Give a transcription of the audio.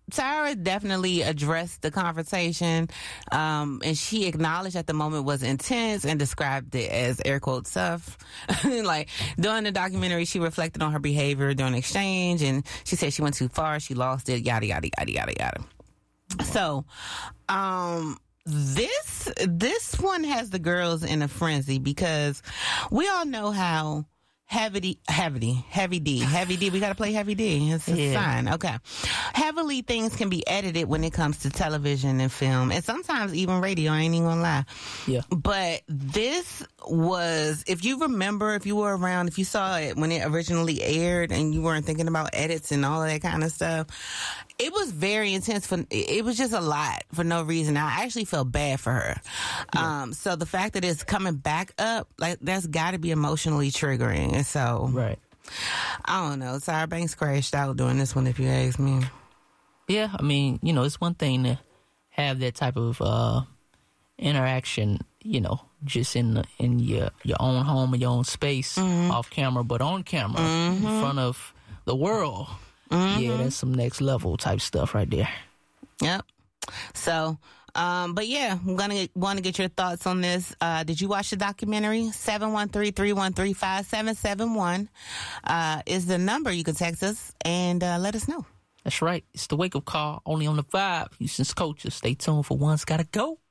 Tyra definitely addressed the confrontation, and she acknowledged that the moment was intense and described it as air quote tough. Like, during the documentary, she reflected on her behavior during the exchange, and she said she went too far, she lost it, yada, yada, yada, yada, yada. So, this one has the girls in a frenzy because we all know how Heavy D. We gotta play Heavy D. It's a sign. Okay. Heavily things can be edited when it comes to television and film, and sometimes even radio. I ain't even gonna lie. Yeah. But this was, if you remember, if you were around, if you saw it when it originally aired, and you weren't thinking about edits and all of that kind of stuff, it was very intense. It was just a lot for no reason. I actually felt bad for her. Yeah. So the fact that it's coming back up, like, that's got to be emotionally triggering. And so, right. I don't know. Tyra Banks crashed out doing this one, if you ask me. Yeah, I mean, it's one thing to have that type of interaction, just in your own home or your own space, off camera, but on camera, in front of the world. Yeah, that's some next level type stuff right there. Yep. So, but yeah, I'm want to get your thoughts on this. Did you watch the documentary? 713-313-5771 is the number. You can text us and let us know. That's right. It's the wake up call, only on the Vibe. Houston's Culture. Stay tuned for One's Gotta Go.